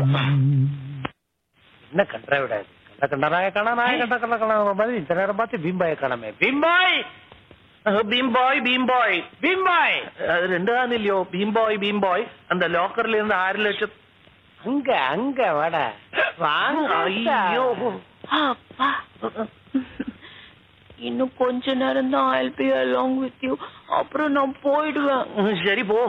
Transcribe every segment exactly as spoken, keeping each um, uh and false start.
என்ன கண்டா விடாது கண்ட கண்டனாய காணா நாய கண்ட கண்ட காண மாதிரி இந்த நேரம் பார்த்து பீம்பாய காணாமே பீம்பாய் பீம்பாய் பீம்பாய் பீம்பாய் அது ரெண்டு தான் இல்லையோ பீம்பாய் பீம்பாய் அந்த லாக்கர்ல இருந்து ஆறு லட்சம் அங்க அங்க வாட வாங்க ஐயோ அப்பா இன்னும் கொஞ்ச நேரம் தான் I'll be along with you. அப்புறம் நான் போயிடுவேன். சரி போ.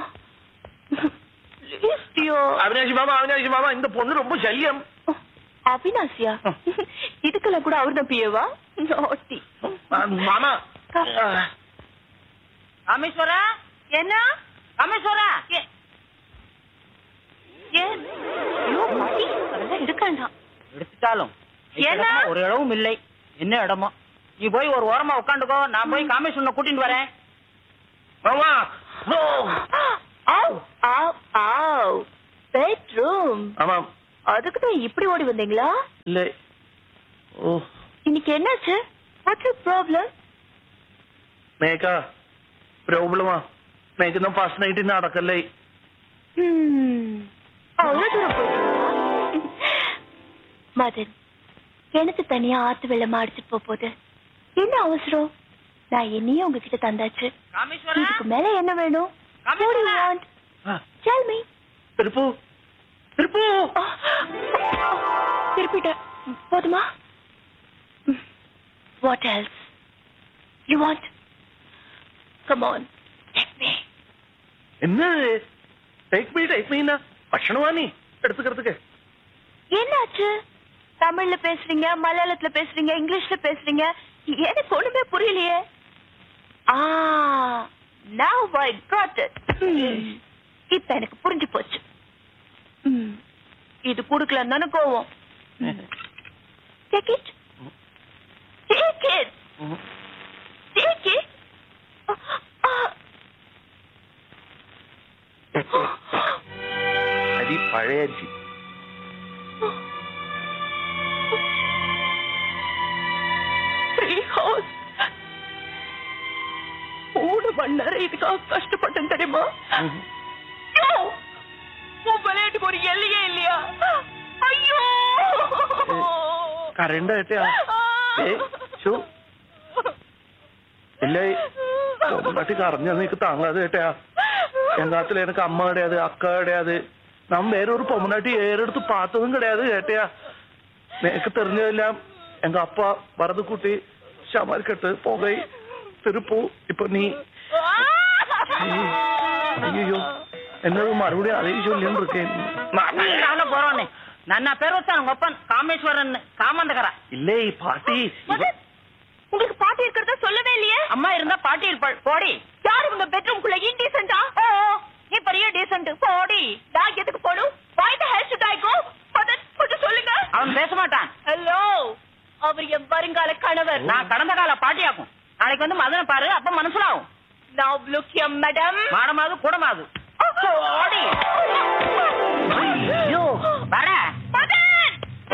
Please dear. அவினாஷி மாமா அவினாஷி மாமா இந்த பொண்ணு ரொம்ப சல்யம். அவினாஷியா? இதுக்கெல்லாம் கூட அவர் தான் பியவா? நாட்டி. மாமா. ராமேஸ்வரா என்ன? ராமேஸ்வரா ஏன்? ஐயோ பாட்டி அதெல்லாம் எடுக்காண்டா. எடுத்துட்டாலும் ஒரு இடமும் இல்லை. என்ன இடமோ நீ போய் ஒரு ஓரமா உட்காந்துக்கோ, நான் போய் காமேஸ்வரனை கூட்டிட்டு வரேன். மாமா நோ ஆவ் ஆவ் ஆவ் பெட்ரூம். ஆமா அதுக்கு தான் இப்படி ஓடி வந்தீங்களா? இல்ல ஓ இன்னைக்கு என்னாச்சு? What's your problem? மேகா ப்ராப்ளமா மேக்கு தான் ஃபர்ஸ்ட் நைட் நடக்கலை. ம் அவ்வளவு தூரம் போயிட்டீங்களா? மதன் கிணத்து தனியா ஆத்து வெள்ளமா அடிச்சுட்டு போகுது. என்ன அவசரம்? நான் என்னையும் உங்ககிட்ட தந்தாச்சு. இதுக்கு மேல என்ன வேணும்? திருப்பு திருப்பு திருப்பிட்ட போதுமா? What else you want? Come on take me. என்ன டேக் மீ டேக் மீனா பட்சணமா நீ எடுத்துக்கிறதுக்கு? என்னாச்சு? தமிழ்ல பேசுறீங்க, மலையாளத்துல பேசுறீங்க, இங்கிலீஷ்ல பேசுறீங்க, எனக்கு ஒண்ணுமே புரியலையே. ஆ now I got it. இப்ப எனக்கு புரிஞ்சு போச்சு. இது குடுக்கலன்னு தானே கோவம். Take it. Take it. Take it. அடி பழைய அரிசி. மூணு மணி நேரம் இதுக்காக கஷ்டப்பட்டேன் தெரியுமா? விளையாட்டுக்கு ஒரு எல்லையே இல்லையா? ஐயோ கரண்ட் ஆயிட்டா இல்ல பொண்டாட்டி கரைஞ்சா நீக்கு தாங்காது கேட்டா. எங்காத்துல எனக்கு அம்மா கிடையாது, அக்கா கிடையாது. நம்ம வேற ஒரு பொம்மநாட்டி ஏறெடுத்து பார்த்ததும் கிடையாது கேட்டியா. எனக்கு தெரிஞ்சதெல்லாம் எங்க அப்பா வரதுக்குட்டி சமாளிக்கட்டு புகை திருப்பு. இப்ப நீ ஐயோ என்னது மறுபடியும் அதை சொல்லின்னு இருக்கேன். போறோன்னு நன்னா பேர் வச்சா உங்க அப்பன் காமேஸ்வரன் காமந்தகரா. இல்லை பாட்டி. உங்களுக்கு பாட்டி இருக்கிறதா சொல்லவே இல்லையே. அம்மா இருந்தா பாட்டி இருப்பாள். போடி. யார் இவங்க பெட்ரூம்குள்ள இன்டீசென்ட்டா? நீ பெரிய டீசென்ட். போடி. நான் எதுக்கு போடும்? why the hell should I go? Madan கொஞ்சம் சொல்லுங்க. அவன் பேச மாட்டான். ஹலோ அவர் என் வருங்கால கணவர். நான் கடந்த கால பாட்டியாக்கும். நாளைக்கு வந்து மதனை பாரு, அப்ப மனசுலாகும். now look here madam. மாடமாது கூடமாது. போடி. ஐயோ